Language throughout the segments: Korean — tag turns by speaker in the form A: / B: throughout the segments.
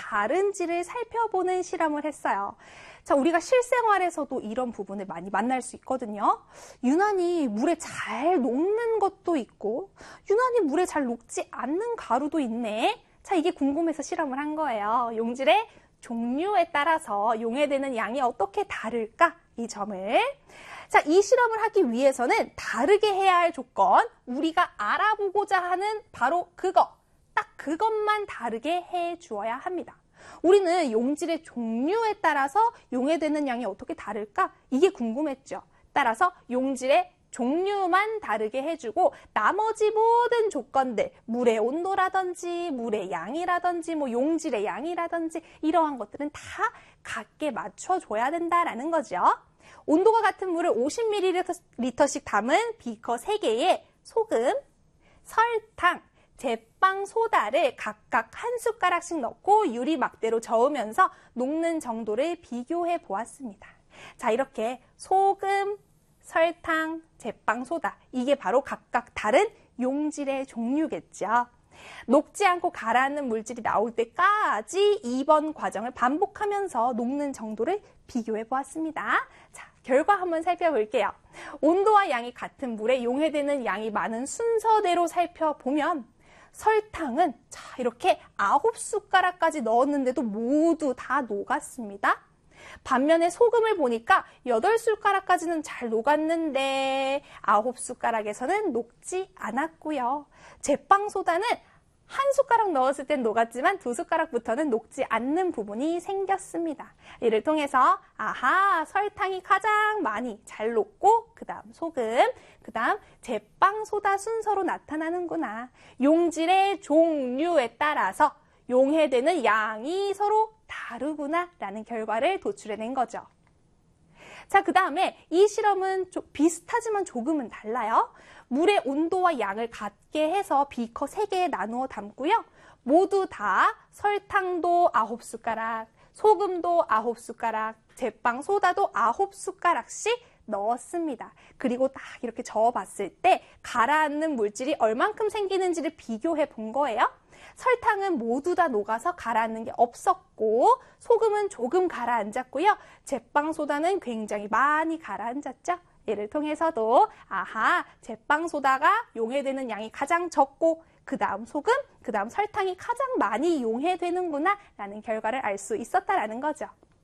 A: 다른지를 살펴보는 실험을 했어요. 자, 우리가 실생활에서도 이런 부분을 많이 만날 수 있거든요. 유난히 물에 잘 녹는 것도 있고 유난히 물에 잘 녹지 않는 가루도 있네. 자, 이게 궁금해서 실험을 한 거예요. 용질의 종류에 따라서 용해되는 양이 어떻게 다를까? 이 점을. 자, 이 실험을 하기 위해서는 다르게 해야 할 조건, 우리가 알아보고자 하는 바로 그거, 딱 그것만 다르게 해 주어야 합니다. 우리는 용질의 종류에 따라서 용해되는 양이 어떻게 다를까? 이게 궁금했죠. 따라서 용질의 종류만 다르게 해주고 나머지 모든 조건들, 물의 온도라든지 물의 양이라든지 뭐 용질의 양이라든지 이러한 것들은 다 같게 맞춰줘야 된다라는 거죠. 온도가 같은 물을 50ml씩 담은 비커 3개에 소금, 설탕, 제빵 소다를 각각 한 숟가락씩 넣고 유리 막대로 저으면서 녹는 정도를 비교해 보았습니다. 자, 이렇게 소금, 설탕, 제빵 소다, 이게 바로 각각 다른 용질의 종류겠죠. 녹지 않고 가라앉는 물질이 나올 때까지 2번 과정을 반복하면서 녹는 정도를 비교해 보았습니다. 자, 결과 한번 살펴볼게요. 온도와 양이 같은 물에 용해되는 양이 많은 순서대로 살펴보면 설탕은 자, 이렇게 9숟가락까지 넣었는데도 모두 다 녹았습니다. 반면에 소금을 보니까 8숟가락까지는 잘 녹았는데 9숟가락에서는 녹지 않았고요. 제빵소다는 한 숟가락 넣었을 땐 녹았지만 2숟가락부터는 녹지 않는 부분이 생겼습니다. 이를 통해서 아하, 설탕이 가장 많이 잘 녹고 그 다음 소금, 그 다음 제빵소다 순서로 나타나는구나. 용질의 종류에 따라서 용해되는 양이 서로 다르구나 라는 결과를 도출해낸 거죠. 자, 그 다음에 이 실험은 비슷하지만 조금은 달라요. 물의 온도와 양을 같게 해서 비커 3개에 나누어 담고요. 모두 다 설탕도 9숟가락, 소금도 9숟가락, 제빵 소다도 9숟가락씩 넣었습니다. 그리고 딱 이렇게 저어봤을 때 가라앉는 물질이 얼만큼 생기는지를 비교해 본 거예요. 설탕은 모두 다 녹아서 가라앉는 게 없었고 소금은 조금 가라앉았고요. 제빵소다는 굉장히 많이 가라앉았죠. 이를 통해서도 아하, 제빵소다가 용해되는 양이 가장 적고 그 다음 소금, 그 다음 설탕이 가장 많이 용해되는구나 라는 결과를 알 수 있었다라는 거죠.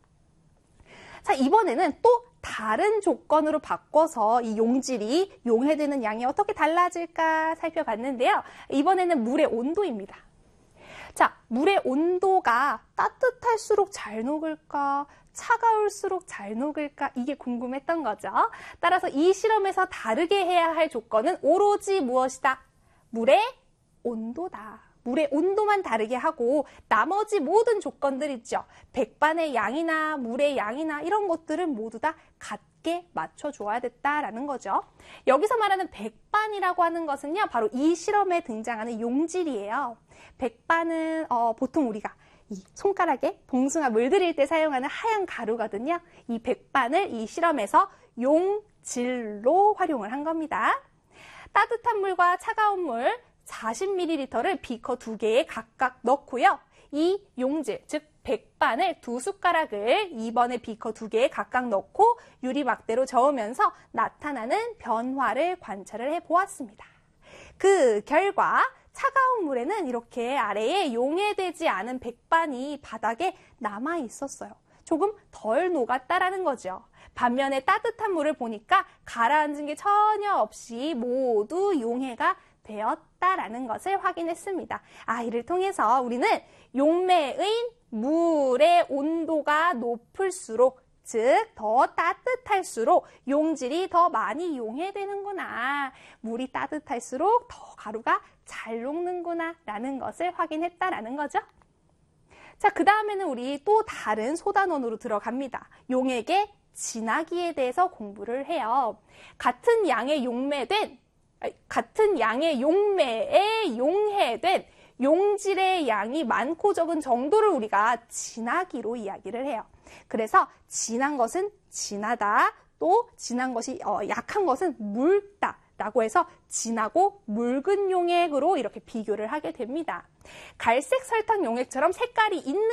A: 자, 이번에는 또 다른 조건으로 바꿔서 이 용질이 용해되는 양이 어떻게 달라질까 살펴봤는데요. 이번에는 물의 온도입니다. 자, 물의 온도가 따뜻할수록 잘 녹을까? 차가울수록 잘 녹을까? 이게 궁금했던 거죠. 따라서 이 실험에서 다르게 해야 할 조건은 오로지 무엇이다? 물의 온도다. 물의 온도만 다르게 하고 나머지 모든 조건들 있죠. 백반의 양이나 물의 양이나 이런 것들은 모두 다 같게 맞춰줘야 됐다라는 거죠. 여기서 말하는 백반이라고 하는 것은요. 바로 이 실험에 등장하는 용질이에요. 백반은 보통 우리가 이 손가락에 봉숭아 물들일 때 사용하는 하얀 가루거든요. 이 백반을 이 실험에서 용질로 활용을 한 겁니다. 따뜻한 물과 차가운 물 40ml를 비커 2개에 각각 넣고요. 이 용질, 즉 백반을 2숟가락을 2번의 비커 2개에 각각 넣고 유리막대로 저으면서 나타나는 변화를 관찰을 해보았습니다. 그 결과 차가운 물에는 이렇게 아래에 용해되지 않은 백반이 바닥에 남아 있었어요. 조금 덜 녹았다라는 거죠. 반면에 따뜻한 물을 보니까 가라앉은 게 전혀 없이 모두 용해가 되었다라는 것을 확인했습니다. 이를 통해서 우리는 용매의 물의 온도가 높을수록, 즉 더 따뜻할수록 용질이 더 많이 용해되는구나. 물이 따뜻할수록 더 가루가 잘 녹는구나 라는 것을 확인했다라는 거죠. 자, 그 다음에는 우리 또 다른 소단원으로 들어갑니다. 용액의 진하기에 대해서 공부를 해요. 같은 양의 용매에 용해된 용질의 양이 많고 적은 정도를 우리가 진하기로 이야기를 해요. 그래서 진한 것은 진하다, 또 진한 것이 약한 것은 묽다 라고 해서 진하고 묽은 용액으로 이렇게 비교를 하게 됩니다. 갈색 설탕 용액처럼 색깔이 있는